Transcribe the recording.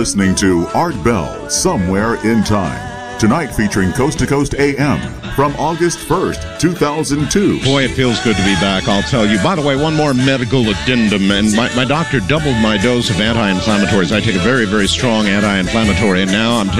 listening to Art Bell, Somewhere in Time. Tonight featuring Coast to Coast AM from August 1st, 2002. Boy, it feels good to be back, I'll tell you. By the way, one more medical addendum, and my doctor doubled my dose of anti-inflammatories. I take a very, very strong anti-inflammatory, and now I'm